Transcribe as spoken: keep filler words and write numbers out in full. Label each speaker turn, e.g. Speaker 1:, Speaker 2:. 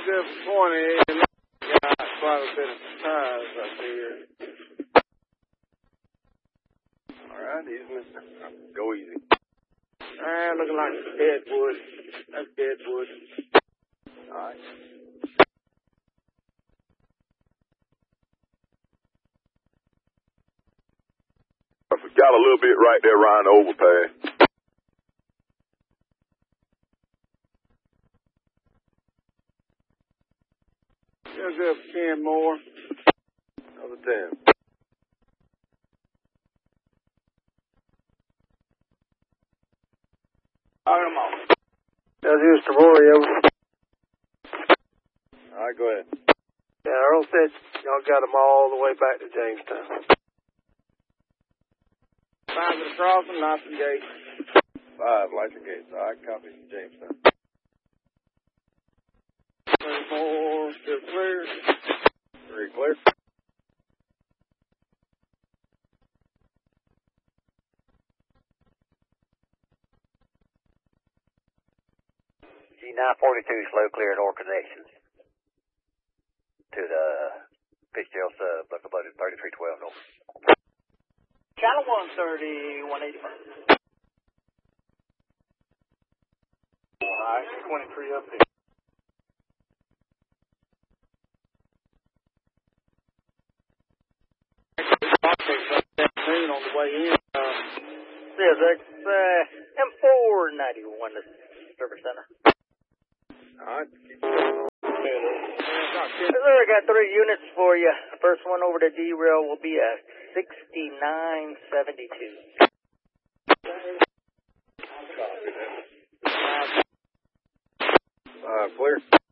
Speaker 1: good for twenty. Got quite a bit of tires up here.
Speaker 2: All right, easy, mister. Go easy.
Speaker 1: Ah, looking like dead wood. That's dead wood.
Speaker 2: All right. Got a little bit right there around the overpass.
Speaker 1: You're good for ten more.
Speaker 2: Another ten.
Speaker 1: All right, I'm off. That's Houston Rorio.
Speaker 2: All right, go ahead.
Speaker 1: Yeah, Earl said y'all got them all the way back to Jamestown. Five to the crossing, Lights and Gates.
Speaker 2: Five, Lights and Gates. All right, copy from Jamestown.
Speaker 1: Three more, still clear.
Speaker 2: Three clear.
Speaker 3: G nine forty-two, slow clearing all connections to the Fitzgerald sub, local budget thirty-three twelve north.
Speaker 1: Channel one thirty, one eighty-five. All right, twenty-three up here. On the way in. Uh,
Speaker 3: yes, that's uh, M four ninety-one, the service center.
Speaker 2: All right.
Speaker 3: Sir, I got three units for you. First one over to D-Rail will be a sixty-nine seventy-two.
Speaker 2: Uh, clear.